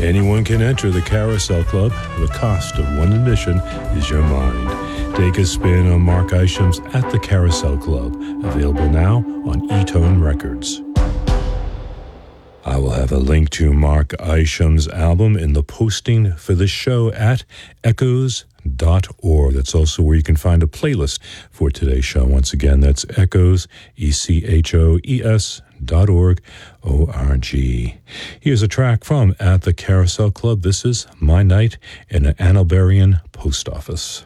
Anyone can enter the Carousel Club. The cost of one admission is your mind. Take a spin on Mark Isham's At the Carousel Club, available now on E-Tone Records. I will have a link to Mark Isham's album in the posting for the show at echoes.org. That's also where you can find a playlist for today's show. Once again, that's echoes, ECHOES.org, O-R-G. Here's a track from At the Carousel Club. This is My Night in an Annabarian Post Office.